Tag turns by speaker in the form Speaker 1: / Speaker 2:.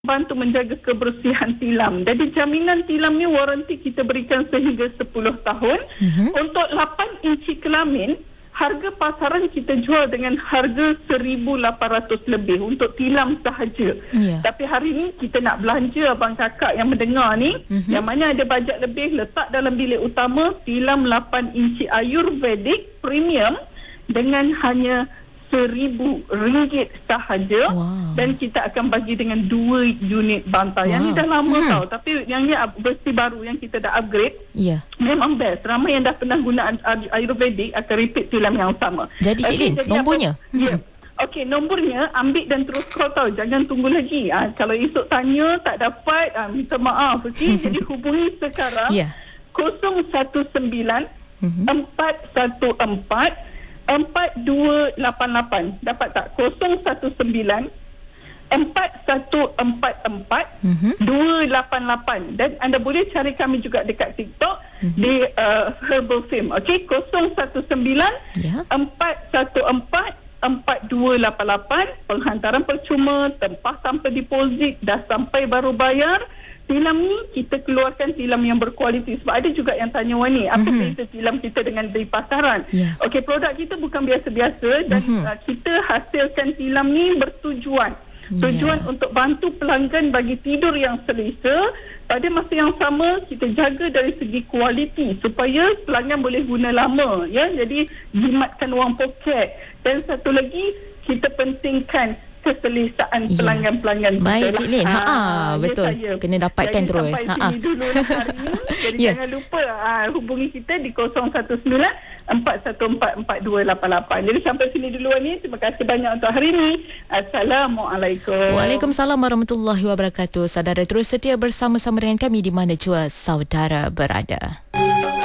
Speaker 1: bantu menjaga kebersihan tilam. Jadi jaminan tilam ni waranti kita berikan sehingga 10 tahun. Untuk 8 inci kelamin, harga pasaran kita jual dengan harga 1,800 lebih untuk tilam sahaja. Tapi hari ni kita nak belanja abang kakak yang mendengar ni, yang mana ada bajet lebih, letak dalam bilik utama tilam 8 inci Ayurvedic premium dengan hanya RM1,000 sahaja. Dan kita akan bagi dengan 2 unit bantal. Yang ni dah lama tau, tapi yang ni versi baru yang kita dah upgrade. Memang best. Ramai yang dah pernah guna Ayurvedic akan repeat tilam yang sama.
Speaker 2: Jadi Cik Lin, nombornya?
Speaker 1: Okey, nombornya ambil dan terus call tau. Jangan tunggu lagi. Kalau esok tanya tak dapat, minta maaf. Okay? Jadi hubungi sekarang 019 414 4288. Dapat tak? 019 4144 288. Dan anda boleh cari kami juga dekat TikTok di Herbal Fame. Okey, 019 414 4288. Penghantaran percuma, tempah tanpa deposit, dah sampai baru bayar. Tilam ni kita keluarkan tilam yang berkualiti. Sebab ada juga yang tanya, Wani, apa beza tilam kita dengan di pasaran? Okey, produk kita bukan biasa-biasa dan kita hasilkan tilam ni bertujuan. Tujuan untuk bantu pelanggan bagi tidur yang selesa. Pada masa yang sama, kita jaga dari segi kualiti supaya pelanggan boleh guna lama. Jadi jimatkan wang poket. Dan satu lagi, kita pentingkan keselesaan pelanggan-pelanggan kita.
Speaker 2: Baik Cik Lin. Betul. Kena dapatkan terus.
Speaker 1: Sampai sini dulu hari ini. Jadi jangan lupa hubungi kita di 019 414 4288. Jadi sampai sini dulu ni. Terima kasih banyak untuk hari ini. Assalamualaikum.
Speaker 2: Waalaikumsalam warahmatullahi wabarakatuh. Saudara terus setia bersama-sama dengan kami di mana jua saudara berada.